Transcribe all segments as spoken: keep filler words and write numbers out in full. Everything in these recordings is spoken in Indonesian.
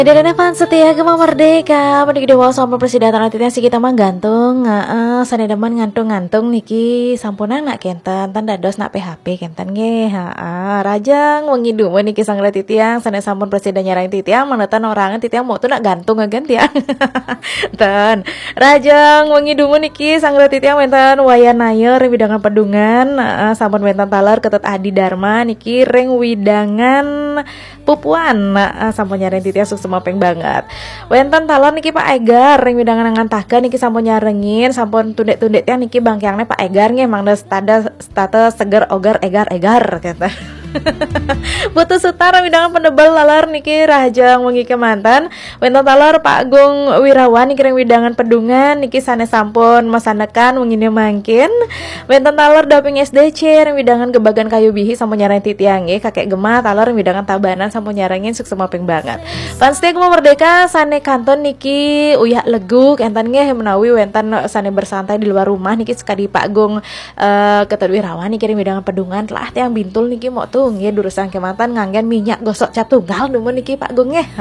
Dan fan setia Gema Merdeka pada video sama presiden nantinya si kita mah gantung heeh sanedaman ngantung-ngantung niki sampunan nak kenten tan dados nak P H P kenten ge heeh rajang wengi dume niki sanggeula titiang sane sampun presiden nyarang titiang maneutan orangan titiang mau tuh nak gantung agen tiang tan rajang wengi dume niki sanggeula titiang wenten wayan nayer widangan pedungan heeh sampun wenten taler ketet Adi Dharma niki ring widangan pupuan heeh sampun nyareng titiang sukses mapeng banget. Wenten talon niki Pak Egar ring widangan ngantahkeun niki sampun nyarengin sampun tundek-tundek teh niki bangkeangna Pak Egar nge emang stada status seger ogar egar egar kata. Putu Sutara widangan pendebel lalar niki rahajang wengi kemantan. Wenten talor Pak Agung Wirawan niki ring widangan pedungan niki sane sampun masanekan wengine mangkin. Wenten talor daping S D C ring widangan gebagan kayu bihi sampun nyareng titiang nge kakek Gema talor ring widangan tabanan sampun nyarengin sukses mapeng banget. Setia Gema Merdeka sane kanton niki uyah leguk enten nge menawi wenten sane bersantai di luar rumah niki sekadi Pak Agung uh, Ketua Wirawan niki ring widangan pedungan telah tiang bintul niki mau tuh nge durusan kematan nganggen minyak gosok cat tunggal dumun niki Pak Agung nge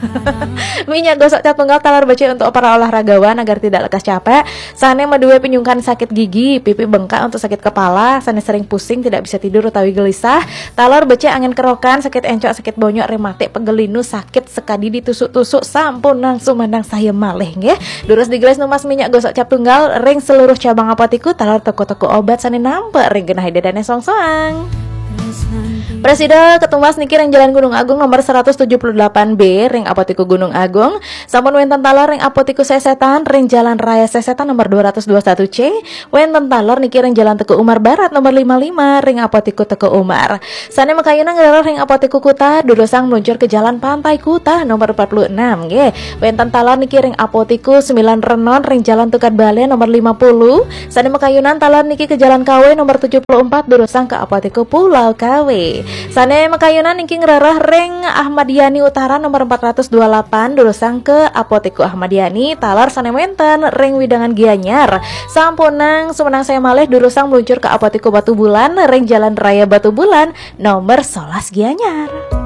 minyak gosok cat tunggal talar baca untuk para olahragawan agar tidak lekas capek sane madue penyungkan sakit gigi pipi bengkak untuk sakit kepala sane sering pusing tidak bisa tidur utawi gelisah talar baca angin kerokan sakit encok sakit bonyok rematik pegelinu sakit sekadi ditusuk-tusuk sampun langsung mandang saya malih nggih. Durus digelas numas minyak gosok cap tunggal ring seluruh cabang apotiku talar toko-toko obat sane nampe ring genah dadane song-soang. Presiden ketumas niki ring Jalan Gunung Agung nomor seratus tujuh puluh delapan B ring Apotiku Gunung Agung sampun wenten talor ring Apotiku Sesetan ring Jalan Raya Sesetan nomor dua ratus dua puluh satu C wenten talor niki ring Jalan Teku Umar Barat nomor lima puluh lima ring Apotiku Teku Umar sane makayuna ngelarang ring Apotiku Kuta durusang meluncur ke Jalan Pantai Kuta nomor empat puluh enam nggih wenten talor niki ring Apotiku sembilan Renon ring Jalan Tukat Bale nomor lima puluh sane makayunan talor niki ke Jalan K W nomor tujuh puluh empat durusang ke Apotiku Pulau K W sane makayunan niki ngerarah ring Ahmad Yani Utara nomor empat ratus dua puluh delapan durusang ke Apotiku Ahmad Yani talar sane wenten ring widangan Gianyar sampunang sumenang saya malih durusang meluncur ke Apotiku Batu Bulan ring Jalan Raya Batu Bulan nomor sebelas Gianyar.